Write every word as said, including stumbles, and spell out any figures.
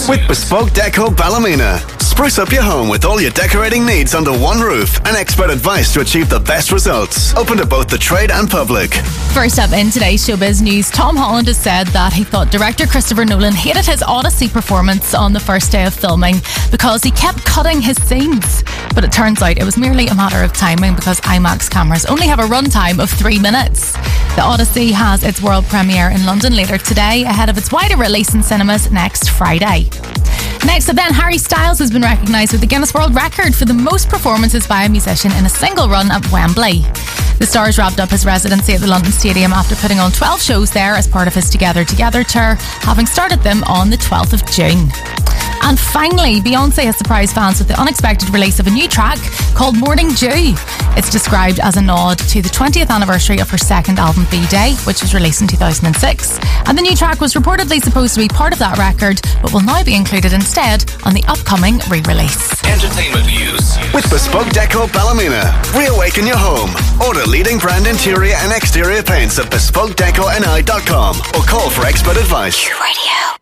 With Bespoke Deco Ballymena. Spruce up your home with all your decorating needs under one roof and expert advice to achieve the best results. Open to both the trade and public. First up in today's showbiz news, Tom Holland has said that he thought director Christopher Nolan hated his Odyssey performance on the first day of filming because he kept cutting his scenes. But it turns out it was merely a matter of timing because IMAX cameras only have a runtime of three minutes. The Odyssey has its world premiere in London later today, ahead of its wider release in cinemas next Friday. Next up then, Harry Styles has been recognised with the Guinness World Record for the most performances by a musician in a single run at Wembley. The Stars wrapped up his residency at the London Stadium after putting on twelve shows there as part of his Together Together tour, having started them on the twelfth of June. And finally, Beyoncé has surprised fans with the unexpected release of a new track called Morning Dew. It's described as a nod to the twentieth anniversary of her second album, B-Day, which was released in two thousand six. And the new track was reportedly supposed to be part of that record, but will now be included instead on the upcoming re-release. Entertainment news. With Bespoke Deco Ballymena. Reawaken your home. Order leading brand interior and exterior paints at bespoke deco n i dot com or call for expert advice. Radio.